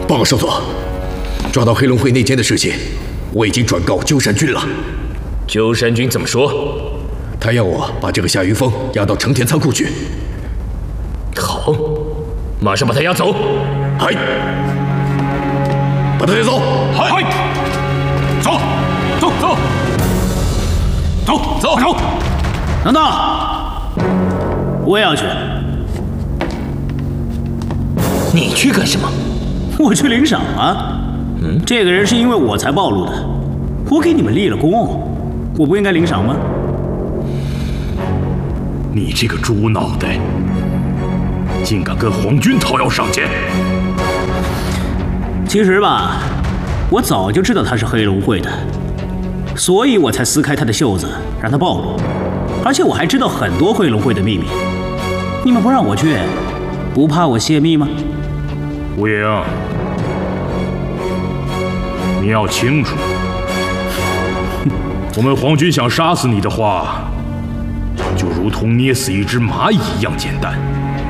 报告少佐，抓到黑龙会内奸的事情，我已经转告鸠山君了。 鸠山君怎么说？ 他要我把这个夏云峰押到成田仓库去。 好，马上把他押走。 嗨，把他带走。 嗨，走，走，走，走，走，走。 等等，我也要去。 你去干什么？ 我去领赏啊。这个人是因为我才暴露的，我给你们立了功，我不应该领赏吗？ 你这个猪脑袋，竟敢跟皇军讨要赏钱！ 其实吧，我早就知道他是黑龙会的，所以我才撕开他的袖子让他暴露。而且我还知道很多黑龙会的秘密。你们不让我去，不怕我泄密吗？ 吴野英，你要清楚，我们皇军想杀死你的话，就如同捏死一只蚂蚁一样简单。